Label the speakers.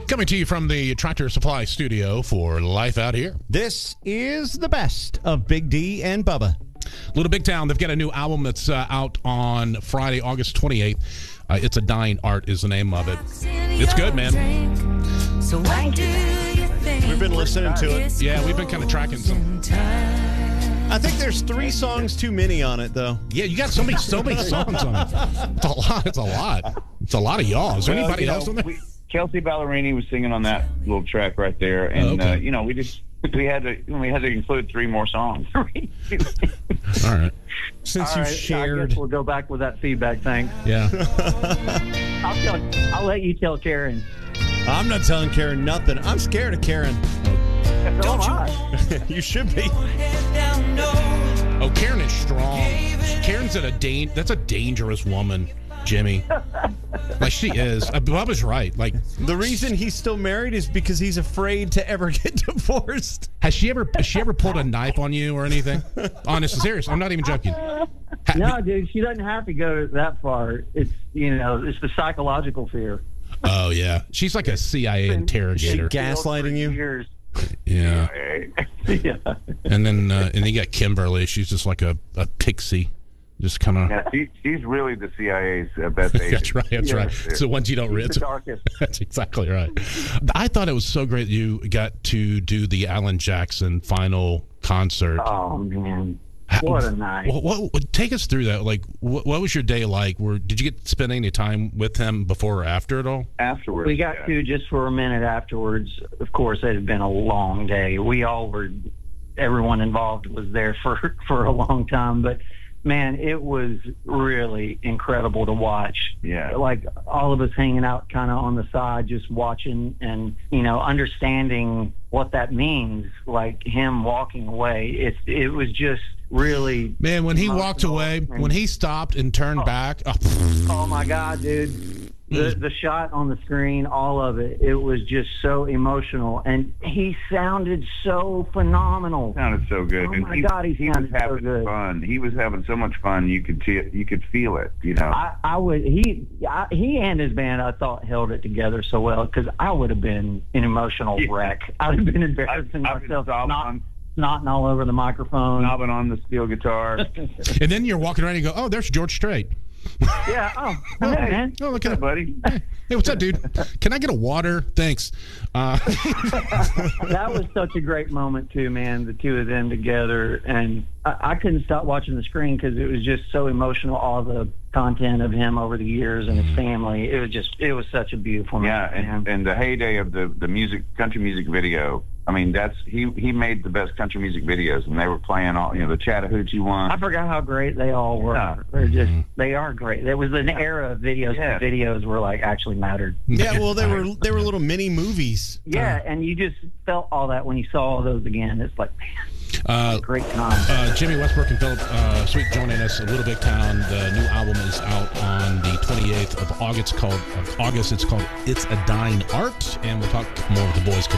Speaker 1: Coming to you from the Tractor Supply Studio for Life Out Here.
Speaker 2: This is the best of Big D and Bubba.
Speaker 1: Little Big Town, they've got a new album that's out on Friday, August 28th. It's a Dying Art is the name of it. It's good, man.
Speaker 3: So why do you think
Speaker 2: We've been listening to it.
Speaker 1: Yeah, we've been kind of tracking some.
Speaker 2: I think there's 3 songs too many on it, though.
Speaker 1: Yeah, you got so many songs on it. It's a lot. It's a lot. It's a lot of y'all. Is there anybody else on there?
Speaker 4: Kelsey Ballerini was singing on that little track right there, and
Speaker 1: okay.
Speaker 4: We had to include 3 more songs.
Speaker 1: All right.
Speaker 2: Since
Speaker 5: All
Speaker 2: you
Speaker 5: right, I
Speaker 2: shared.
Speaker 5: guess we'll go back with that feedback. Thanks.
Speaker 1: Yeah.
Speaker 5: I'll let you tell Karen.
Speaker 2: I'm not telling Karen nothing. I'm scared of Karen.
Speaker 5: Don't you?
Speaker 2: You should be.
Speaker 1: Oh, Karen is strong. Karen's that's a dangerous woman, Jimmy. Like, she is. Bubba's right. Like,
Speaker 2: The reason he's still married is because he's afraid to ever get divorced.
Speaker 1: has she ever pulled a knife on you or anything? Honest, serious. I'm not even joking.
Speaker 5: No, dude, she doesn't have to go that far. It's it's the psychological fear.
Speaker 1: Oh yeah, she's like a CIA
Speaker 2: She
Speaker 1: interrogator.
Speaker 2: gaslighting you?
Speaker 5: Years.
Speaker 1: Yeah.
Speaker 5: Yeah.
Speaker 1: And then you got Kimberly. She's just like a pixie, just kind of.
Speaker 4: Yeah, she's really the CIA's best agent.
Speaker 1: That's right. That's right. It's the ones you don't read.
Speaker 5: The darkest.
Speaker 1: That's exactly right. I thought it was so great you got to do the Alan Jackson final concert.
Speaker 5: Oh man, what a night!
Speaker 1: What take us through that? Like, what was your day like? Did you get to spend any time with him before or after it all?
Speaker 4: Afterwards,
Speaker 5: We got to just for a minute afterwards. Of course, it had been a long day. Everyone involved was there for a long time, but man, it was really incredible to watch.
Speaker 4: Yeah.
Speaker 5: Like all of us hanging out kind of on the side, just watching and, understanding what that means, like him walking away. It was just really.
Speaker 1: Man, when he walked
Speaker 5: emotional.
Speaker 1: away,
Speaker 5: And-
Speaker 1: when he stopped and turned back,
Speaker 5: Oh my God, dude. The shot on the screen, all of it, it was just so emotional. And he sounded so phenomenal.
Speaker 4: sounded so good.
Speaker 5: Oh
Speaker 4: And
Speaker 5: my God, he
Speaker 4: was
Speaker 5: sounded so
Speaker 4: having
Speaker 5: good.
Speaker 4: fun. He was having so much fun. You could feel it.
Speaker 5: He and his band, I thought, held it together so well because I would have been an emotional wreck. I would have been embarrassing
Speaker 4: I've been
Speaker 5: myself,
Speaker 4: sobbing
Speaker 5: snotting all over the microphone.
Speaker 4: knobbing on the steel guitar.
Speaker 1: and then you're walking around and you go, "Oh, there's George Strait."
Speaker 5: Yeah. Oh, hey, man.
Speaker 1: Oh, look at
Speaker 4: What's up,
Speaker 1: him,
Speaker 4: buddy.
Speaker 1: Hey, what's up, dude? Can I get a water? Thanks.
Speaker 5: That was such a great moment too, man. The two of them together, and I couldn't stop watching the screen because it was just so emotional. All the content of him over the years and his family. It was such a beautiful
Speaker 4: Yeah,
Speaker 5: moment.
Speaker 4: and the heyday of the country music video. I mean, he made the best country music videos, and they were playing all the Chattahoochee one.
Speaker 5: I forgot how great they all were.
Speaker 4: Yeah.
Speaker 5: They are great. There was an era of videos.
Speaker 4: Yeah.
Speaker 5: Videos were like actually mattered.
Speaker 2: Yeah, well, they were little mini movies.
Speaker 5: Yeah, and you just felt all that when you saw all those again. It's like, man, great time.
Speaker 1: Jimmy Westbrook and Philip Sweet joining us. A Little Big Town. The new album is out on the 28th of August. It's called It's a Dying Art, and we'll talk more with the boys.